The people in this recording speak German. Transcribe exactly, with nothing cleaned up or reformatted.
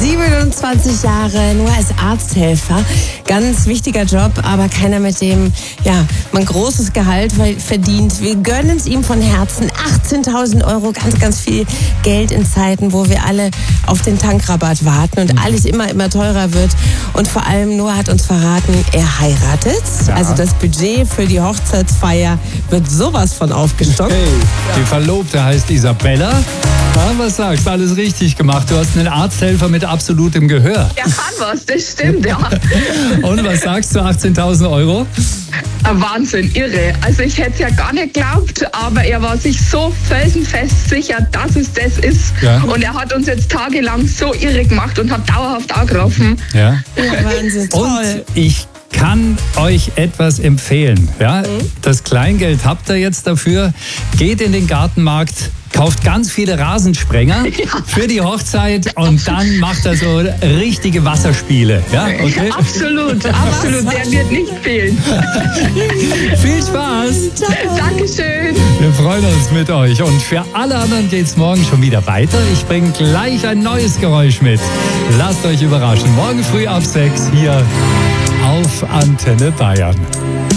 siebenundzwanzig Jahre, nur als Arzthelfer. Ganz wichtiger Job, aber keiner, mit dem ja, man großes Gehalt verdient. Wir gönnen es ihm von Herzen. achtzehntausend Euro, ganz, ganz viel Geld in Zeiten, wo wir alle auf den Tankrabatt warten und alles immer, immer teurer wird. Und vor allem, Noah hat uns verraten, er heiratet. Ja. Also das Budget für die Hochzeitsfeier wird sowas von aufgestockt. Hey, die Verlobte heißt Isabella. Ja, was sagst du? Alles richtig gemacht. Du hast einen Arzthelfer mit absolutem Gehör. Er kann was, das stimmt, ja. Und was sagst du, achtzehntausend Euro? Ein Wahnsinn, irre. Also ich hätte es ja gar nicht geglaubt, aber er war sich so felsenfest sicher, dass es das ist. Ja. Und er hat uns jetzt tagelang so irre gemacht und hat dauerhaft angerufen. Ja. Ja, Wahnsinn, toll. Und ich kann euch etwas empfehlen. Ja? Das Kleingeld habt ihr jetzt dafür. Geht in den Gartenmarkt, kauft ganz viele Rasensprenger für die Hochzeit und dann macht er so richtige Wasserspiele. Ja, okay? Absolut, absolut. Der wird nicht fehlen. Viel Spaß! Dankeschön. Wir freuen uns mit euch. Und für alle anderen geht's morgen schon wieder weiter. Ich bringe gleich ein neues Geräusch mit. Lasst euch überraschen. Morgen früh ab sechs hier auf Antenne Bayern.